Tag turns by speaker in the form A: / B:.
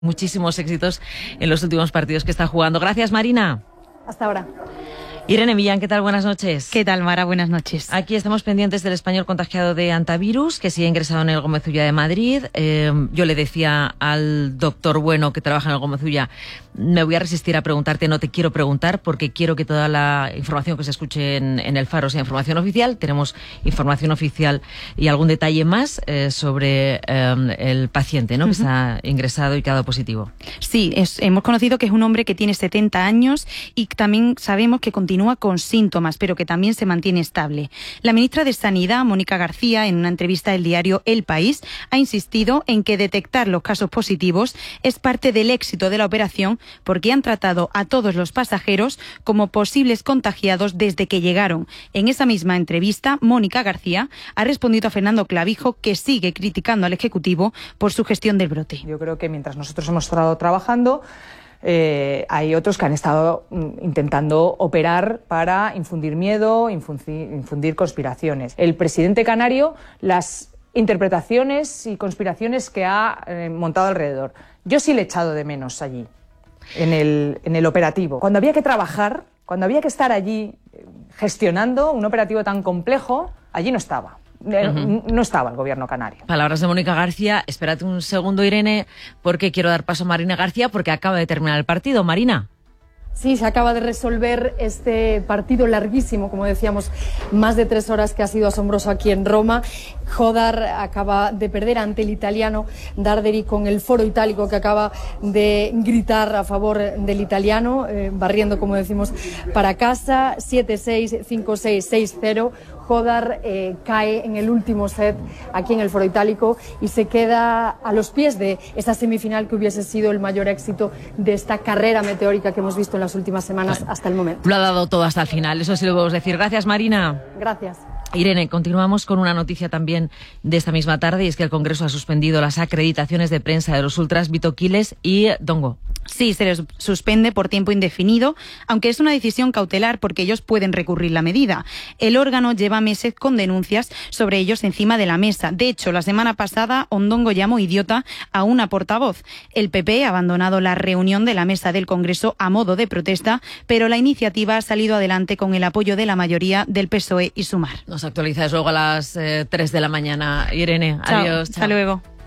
A: Muchísimos éxitos en los últimos partidos que está jugando. Gracias, Marina.
B: Hasta ahora.
A: Irene Millán, ¿qué tal? Buenas noches.
C: ¿Qué tal, Mara? Buenas noches.
A: Aquí estamos pendientes del español contagiado de antivirus, que sigue ingresado en el Gómez Ulla de Madrid. Yo le decía al doctor Bueno, que trabaja en el Gómez Ulla, me voy a resistir a preguntarte, no te quiero preguntar, porque quiero que toda la información que se escuche en el Faro sea información oficial. Tenemos información oficial y algún detalle más sobre el paciente, ¿no? Que está ingresado y que ha dado positivo.
C: Sí, hemos conocido que es un hombre que tiene 70 años y también sabemos que continúa con síntomas, pero que también se mantiene estable. La ministra de Sanidad, Mónica García, en una entrevista del diario El País, ha insistido en que detectar los casos positivos es parte del éxito de la operación, porque han tratado a todos los pasajeros como posibles contagiados desde que llegaron. En esa misma entrevista, Mónica García ha respondido a Fernando Clavijo, que sigue criticando al Ejecutivo por su gestión del brote.
D: Yo creo que mientras nosotros hemos estado trabajando, hay otros que han estado intentando operar para infundir miedo, infundir conspiraciones. El presidente canario, las interpretaciones y conspiraciones que ha montado alrededor. Yo sí le he echado de menos allí, en el operativo. Cuando había que trabajar, cuando había que estar allí gestionando un operativo tan complejo, allí no estaba. No estaba el gobierno canario.
A: Palabras de Mónica García. Espérate un segundo, Irene, porque quiero dar paso a Marina García, porque acaba de terminar el partido. Marina.
B: Sí, se acaba de resolver este partido larguísimo, como decíamos, más de 3 horas, que ha sido asombroso aquí en Roma. Jodar acaba de perder ante el italiano Darderi con el foro itálico, que acaba de gritar a favor del italiano, barriendo, como decimos, para casa. 7-6, 5-6, 6-0. Jodar cae en el último set aquí en el foro itálico y se queda a los pies de esa semifinal que hubiese sido el mayor éxito de esta carrera meteórica que hemos visto en las últimas semanas hasta el momento.
A: Lo ha dado todo hasta el final, eso sí lo podemos decir. Gracias, Marina.
B: Gracias.
A: Irene, continuamos con una noticia también de esta misma tarde, y es que el Congreso ha suspendido las acreditaciones de prensa de los ultras Vito Quiles y Dongo.
C: Sí, se les suspende por tiempo indefinido, aunque es una decisión cautelar porque ellos pueden recurrir la medida. El órgano lleva meses con denuncias sobre ellos encima de la mesa. De hecho, la semana pasada, Ondongo llamó idiota a una portavoz. El PP ha abandonado la reunión de la mesa del Congreso a modo de protesta, pero la iniciativa ha salido adelante con el apoyo de la mayoría del PSOE y Sumar.
A: Nos actualizas luego a las 3 de la mañana, Irene.
C: Chao.
A: Adiós.
C: Hasta luego.